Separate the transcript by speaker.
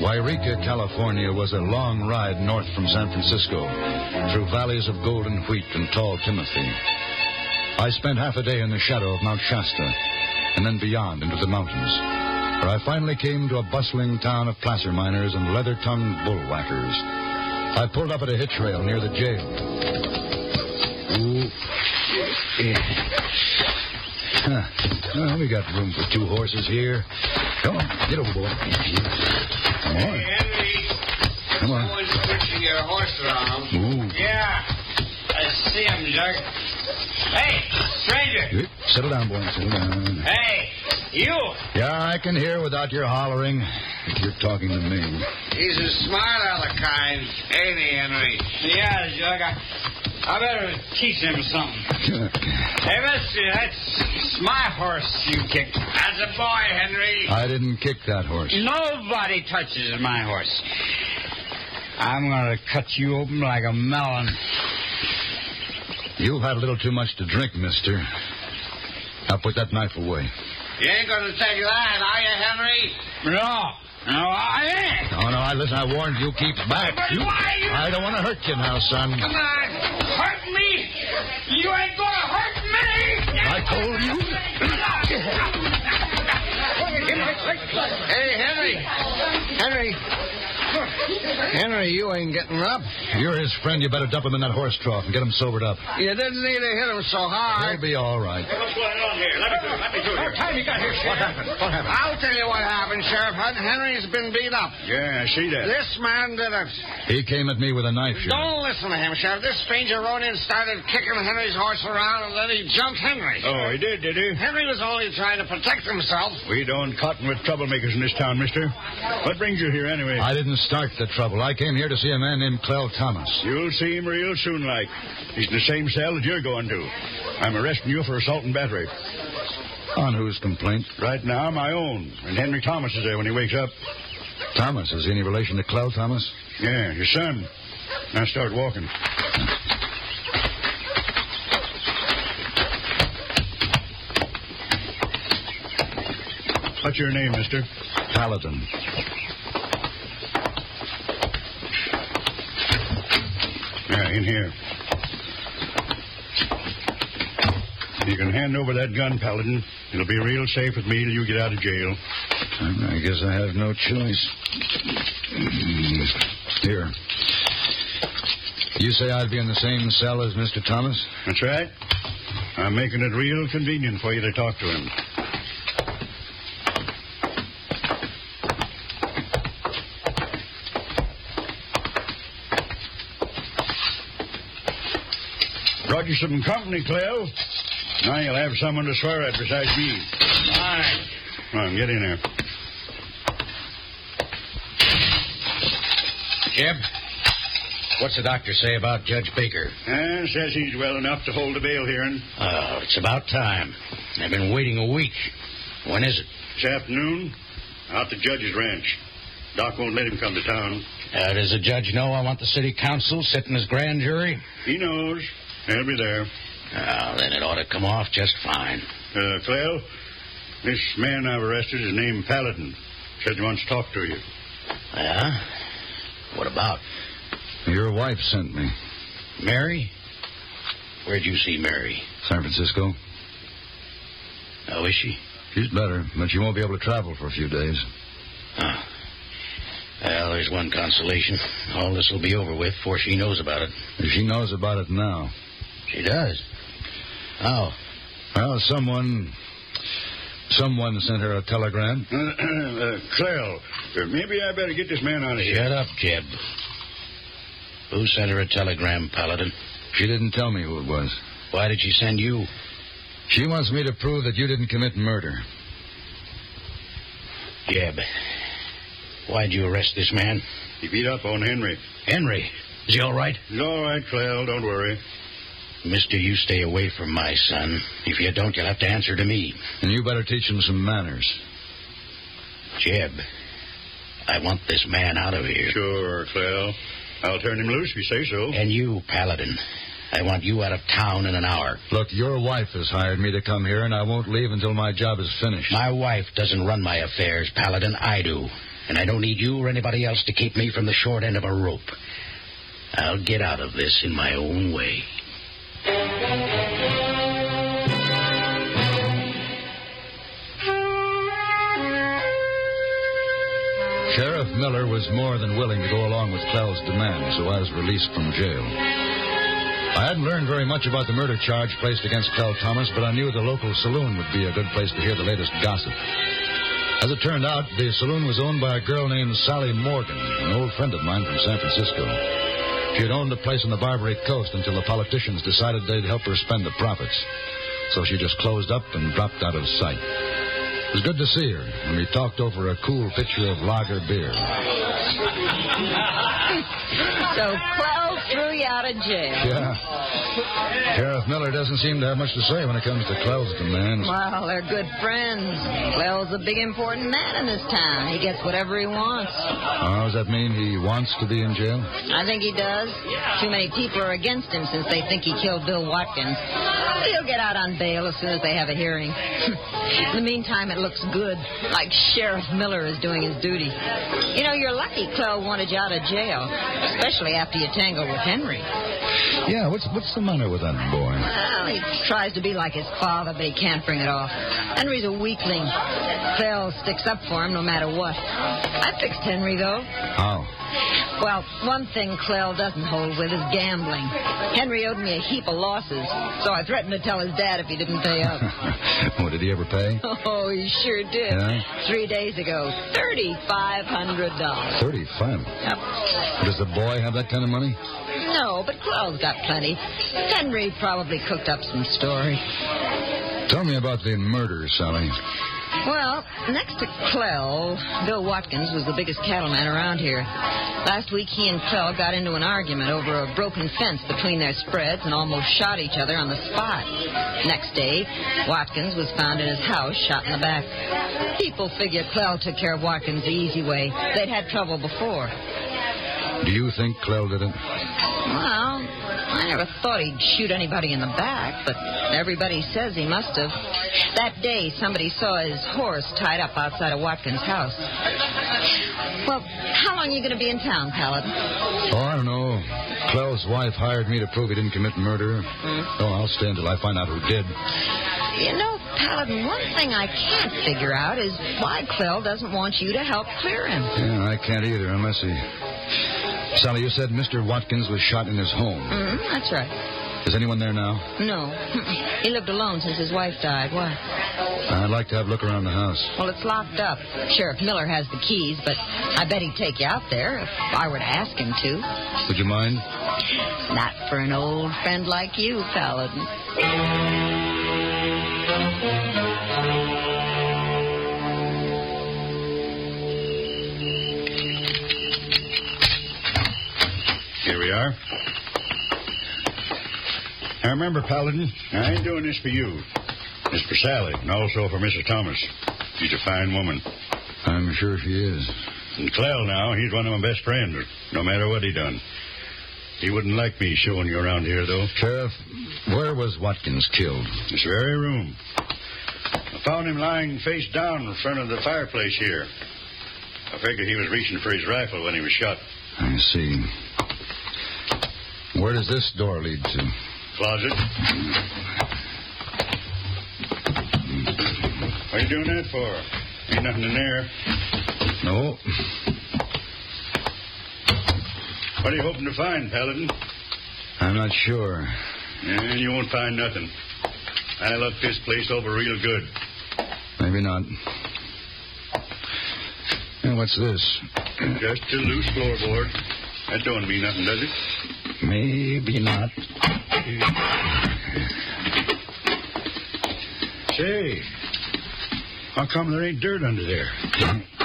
Speaker 1: Wairika, California was a long ride north from San Francisco, through valleys of golden wheat and tall timothy. I spent half a day in the shadow of Mount Shasta, and then beyond into the mountains, where I finally came to a bustling town of placer miners and leather-tongued bullwhackers. I pulled up at a hitch rail near the jail. Ooh. Yeah. Well, we got room for 2 horses here. Come on, get over, boy. Come on.
Speaker 2: Hey, Henry.
Speaker 1: Come on.
Speaker 2: Someone's pushing your horse around.
Speaker 1: Ooh.
Speaker 2: Yeah. I see him, Doug. Hey, stranger.
Speaker 1: Settle down, boy. Settle down.
Speaker 2: Hey, you.
Speaker 1: Yeah, I can hear without your hollering if you're talking to me.
Speaker 2: He's a smart aleck kind, ain't he, Henry? Yeah, Doug. I better teach him something. Hey, mister, that's my horse you kicked. That's a boy, Henry.
Speaker 1: I didn't kick that horse.
Speaker 2: Nobody touches my horse. I'm going to cut you open like a melon.
Speaker 1: You've had a little too much to drink, mister. Now put that knife away.
Speaker 2: You ain't going to take that, are you, Henry? No, I ain't.
Speaker 1: No, listen, I warned you, keep back.
Speaker 2: But why you...
Speaker 1: I don't want to hurt you now, son.
Speaker 2: Come on, hurt me? You ain't going to hurt me.
Speaker 1: I told you.
Speaker 2: Hey, Henry, you ain't getting up.
Speaker 1: You're his friend. You better dump him in that horse trough and get him sobered up.
Speaker 2: You didn't need to hit him so hard.
Speaker 1: He'll be all right.
Speaker 2: What's going on here? Let me do it. What time you got here, Sheriff? What happened? I'll tell you what happened, Sheriff. Henry's been beat up.
Speaker 3: Yeah, I see that.
Speaker 2: This man did it.
Speaker 1: He came at me with a knife, Sheriff.
Speaker 2: Don't listen to him, Sheriff. This stranger rode in, started kicking Henry's horse around, and then he jumped Henry.
Speaker 3: Oh, he did he?
Speaker 2: Henry was only trying to protect himself.
Speaker 3: We don't cotton with troublemakers in this town, mister. What brings you here, anyway?
Speaker 1: I didn't start the trouble. I came here to see a man named Clell Thomas.
Speaker 3: You'll see him real soon, like. He's in the same cell that you're going to. I'm arresting you for assault and battery.
Speaker 1: On whose complaint?
Speaker 3: Right now, my own. And Henry Thomas is there when he wakes up.
Speaker 1: Thomas? Is he any relation to Clell Thomas?
Speaker 3: Yeah, your son. Now start walking. What's your name, mister?
Speaker 1: Paladin.
Speaker 3: Yeah, in here. You can hand over that gun, Paladin. It'll be real safe with me till you get out of jail.
Speaker 1: I guess I have no choice. Here. You say I'd be in the same cell as Mr. Thomas?
Speaker 3: That's right. I'm making it real convenient for you to talk to him. Brought you some company, Clell. Now you'll have someone to swear at besides me.
Speaker 2: All right.
Speaker 3: Come on, get in there.
Speaker 4: Jeb, what's the doctor say about Judge Baker?
Speaker 3: Says he's well enough to hold a bail hearing.
Speaker 4: Oh, it's about time. I've been waiting a week. When is it?
Speaker 3: This afternoon, out to Judge's ranch. Doc won't let him come to town.
Speaker 4: Does the judge know I want the city council sitting as grand jury?
Speaker 3: He knows. He'll be there.
Speaker 4: Then it ought to come off just fine.
Speaker 3: Clell, this man I've arrested is named Paladin. Said he wants to talk to you.
Speaker 4: Yeah? What about?
Speaker 1: Your wife sent me.
Speaker 4: Mary? Where'd you see Mary?
Speaker 1: San Francisco.
Speaker 4: How is she?
Speaker 1: She's better, but she won't be able to travel for a few days.
Speaker 4: Oh. Well, there's one consolation. All this will be over with before she knows about it.
Speaker 1: She knows about it now.
Speaker 4: She does? How?
Speaker 1: Well, someone sent her a telegram.
Speaker 3: Clell, maybe I better get this man out of here.
Speaker 4: Shut up, Jeb. Who sent her a telegram, Paladin?
Speaker 1: She didn't tell me who it was.
Speaker 4: Why did she send you?
Speaker 1: She wants me to prove that you didn't commit murder.
Speaker 4: Jeb, why'd you arrest this man?
Speaker 3: He beat up on Henry.
Speaker 4: Henry? Is he all right?
Speaker 3: He's all right, Clell. Don't worry.
Speaker 4: Mister, you stay away from my son. If you don't, you'll have to answer to me.
Speaker 1: And you better teach him some manners.
Speaker 4: Jeb, I want this man out of here.
Speaker 3: Sure, Clell. I'll turn him loose if you say so.
Speaker 4: And you, Paladin, I want you out of town in an hour.
Speaker 1: Look, your wife has hired me to come here, and I won't leave until my job is finished.
Speaker 4: My wife doesn't run my affairs, Paladin. I do. And I don't need you or anybody else to keep me from the short end of a rope. I'll get out of this in my own way.
Speaker 1: Sheriff Miller was more than willing to go along with Clell's demand, so I was released from jail. I hadn't learned very much about the murder charge placed against Clell Thomas, but I knew the local saloon would be a good place to hear the latest gossip. As it turned out, the saloon was owned by a girl named Sally Morgan, an old friend of mine from San Francisco. She had owned a place on the Barbary Coast until the politicians decided they'd help her spend the profits. So she just closed up and dropped out of sight. It was good to see her, and we talked over a cool pitcher of lager beer.
Speaker 5: So Clell threw you out of jail.
Speaker 1: Yeah. Sheriff Miller doesn't seem to have much to say when it comes to Clell's demands.
Speaker 5: Well, they're good friends. Clell's a big, important man in this town. He gets whatever he wants.
Speaker 1: Oh, does that mean he wants to be in jail?
Speaker 5: I think he does. Too many people are against him since they think he killed Bill Watkins. He'll get out on bail as soon as they have a hearing. In the meantime, it looks good, like Sheriff Miller is doing his duty. You know, you're lucky Clell wanted you out of jail, especially after you tangled with Henry.
Speaker 1: Yeah, what's the matter with that boy?
Speaker 5: Well, he tries to be like his father, but he can't bring it off. Henry's a weakling. Clell sticks up for him no matter what. I fixed Henry, though.
Speaker 1: How?
Speaker 5: Well, one thing Clell doesn't hold with is gambling. Henry owed me a heap of losses, so I threatened to tell his dad if he didn't pay up.
Speaker 1: Well, did he ever pay?
Speaker 5: Oh, he sure did.
Speaker 1: Yeah?
Speaker 5: 3 days ago. $3,500.
Speaker 1: 35.
Speaker 5: Yep.
Speaker 1: Does the boy have that kind of money?
Speaker 5: No, but Clell's got plenty. Henry probably cooked up some story.
Speaker 1: Tell me about the murder, Sally.
Speaker 5: Well, next to Clell, Bill Watkins was the biggest cattleman around here. Last week, he and Clell got into an argument over a broken fence between their spreads and almost shot each other on the spot. Next day, Watkins was found in his house, shot in the back. People figure Clell took care of Watkins the easy way. They'd had trouble before.
Speaker 1: Do you think Clell did it?
Speaker 5: Well, I never thought he'd shoot anybody in the back, but everybody says he must have. That day, somebody saw his horse tied up outside of Watkins' house. Well, how long are you going to be in town, Paladin?
Speaker 1: Oh, I don't know. Clell's wife hired me to prove he didn't commit murder. Oh, I'll stay until I find out who did.
Speaker 5: You know, Paladin, one thing I can't figure out is why Clell doesn't want you to help clear him.
Speaker 1: Yeah, I can't either unless he... Sally, you said Mr. Watkins was shot in his home.
Speaker 5: That's right.
Speaker 1: Is anyone there now?
Speaker 5: No. He lived alone since his wife died. Why?
Speaker 1: I'd like to have a look around the house.
Speaker 5: Well, it's locked up. Sheriff Miller has the keys, but I bet he'd take you out there if I were to ask him to.
Speaker 1: Would you mind?
Speaker 5: Not for an old friend like you, Paladin.
Speaker 3: Here we are. Now, remember, Paladin, I ain't doing this for you. It's for Sally, and also for Mrs. Thomas. She's a fine woman.
Speaker 1: I'm sure she is.
Speaker 3: And Clell, now, he's one of my best friends, no matter what he done. He wouldn't like me showing you around here, though.
Speaker 1: Sheriff, where was Watkins killed?
Speaker 3: This very room. I found him lying face down in front of the fireplace here. I figured he was reaching for his rifle when he was shot.
Speaker 1: I see. Where does this door lead to?
Speaker 3: Closet. What are you doing that for? Ain't nothing in there.
Speaker 1: No.
Speaker 3: What are you hoping to find, Paladin?
Speaker 1: I'm not sure.
Speaker 3: And you won't find nothing. I looked this place over real good.
Speaker 1: Maybe not. And what's this?
Speaker 3: Just a loose floorboard. That don't mean nothing, does it?
Speaker 1: Maybe not.
Speaker 3: Say, how come there ain't dirt under there?